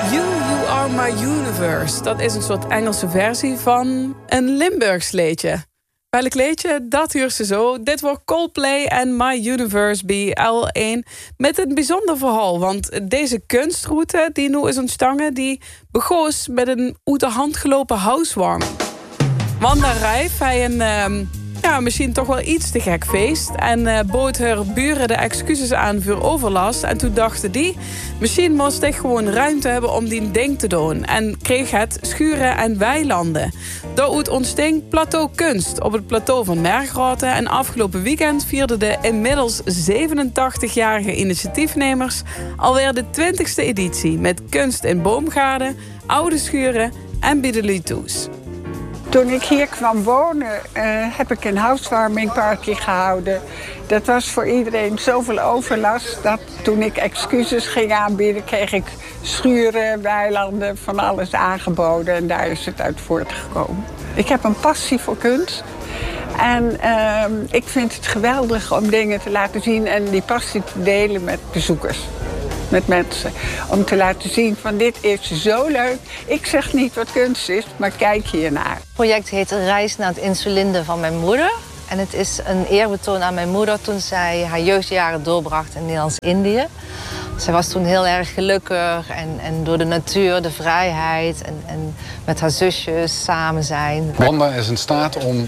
You Are My Universe. Dat is een soort Engelse versie van een Limburgs liedje. Welk liedje? Dat huurt ze zo. Dit wordt Coldplay en My Universe BL1 met een bijzonder verhaal. Want deze kunstroute die nu is ontstangen, die begoos met een uit de hand gelopen housewarming. Wanda Rijf, hij een misschien toch wel iets te gek feest. En bood haar buren de excuses aan voor overlast. En toen dachten die, misschien moest ik gewoon ruimte hebben om die ding te doen. En kreeg het schuren en weilanden. Daaruit ontsting Plateau Kunst op het plateau van Mergraten. En afgelopen weekend vierden de inmiddels 87-jarige initiatiefnemers alweer de 20e editie. Met kunst in boomgaarden, oude schuren en biedelitoes. Toen ik hier kwam wonen, heb ik een housewarming party gehouden. Dat was voor iedereen zoveel overlast dat toen ik excuses ging aanbieden, kreeg ik schuren, weilanden, van alles aangeboden. En daar is het uit voortgekomen. Ik heb een passie voor kunst. En ik vind het geweldig om dingen te laten zien en die passie te delen met bezoekers. Met mensen. Om te laten zien van dit is zo leuk. Ik zeg niet wat kunst is, maar kijk hiernaar. Het project heet Een reis naar het insulinde van mijn moeder. En het is een eerbetoon aan mijn moeder toen zij haar jeugdjaren doorbracht in Nederlands-Indië. Zij was toen heel erg gelukkig en door de natuur, de vrijheid en met haar zusjes samen zijn. Wanda is in staat om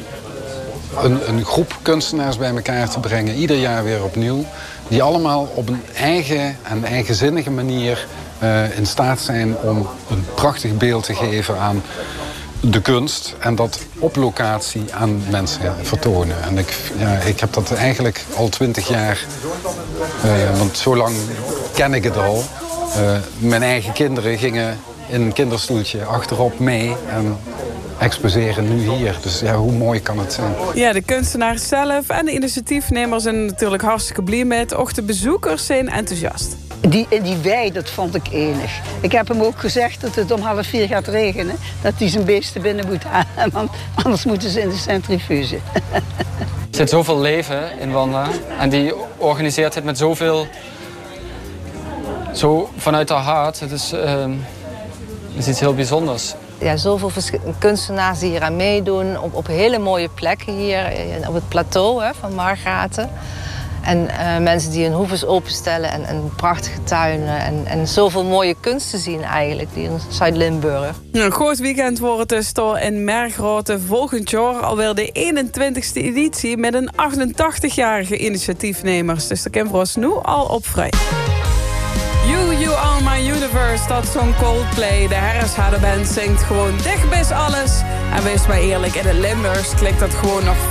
een groep kunstenaars bij elkaar te brengen, ieder jaar weer opnieuw. Die allemaal op een eigen en eigenzinnige manier in staat zijn om een prachtig beeld te geven aan de kunst. En dat op locatie aan mensen vertonen. En ik heb dat eigenlijk al 20 jaar, want zo lang ken ik het al. Mijn eigen kinderen gingen in een kinderstoeltje achterop mee en exposeren nu hier. Dus ja, hoe mooi kan het zijn? Ja, de kunstenaars zelf en de initiatiefnemers zijn natuurlijk hartstikke blij met. Ook de bezoekers zijn enthousiast. Die wei, dat vond ik enig. Ik heb hem ook gezegd dat het om 3:30 gaat regenen. Dat hij zijn beesten binnen moet halen, want anders moeten ze in de centrifuge. Er zit zoveel leven in Wanda. En die organiseert het met zoveel, zo vanuit haar hart. Het is iets heel bijzonders. Ja, zoveel kunstenaars die hier aan meedoen. Op hele mooie plekken hier op het plateau van Margraten. En mensen die hun hoeves openstellen en prachtige tuinen. En zoveel mooie kunst te zien eigenlijk, die in Zuid-Limburg. Een groot weekend wordt het dus toch in Mergraten volgend jaar alweer de 21e editie met een 88-jarige initiatiefnemers. Dus de kan nu al op vrij. You Are My Universe, dat zo'n Coldplay. De Harris-Band zingt gewoon dicht bij alles. En wees maar eerlijk, in de Limburgs klinkt dat gewoon nog